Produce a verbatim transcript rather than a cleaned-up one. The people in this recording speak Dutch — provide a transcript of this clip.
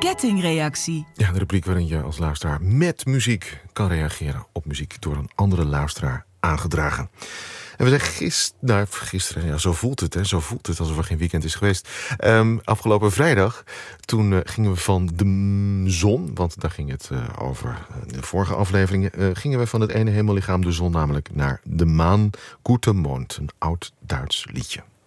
kettingreactie. Ja, de rubriek waarin je als luisteraar met muziek kan reageren op muziek door een andere luisteraar aangedragen. En we zijn gisteren, nou, gisteren, ja, zo voelt het, hè, zo voelt het alsof er geen weekend is geweest. Um, afgelopen vrijdag, toen uh, gingen we van de zon, want daar ging het uh, over in de vorige afleveringen, uh, gingen we van het ene hemellichaam, de zon, namelijk naar de maan. Gute Mond, een oud Duits liedje.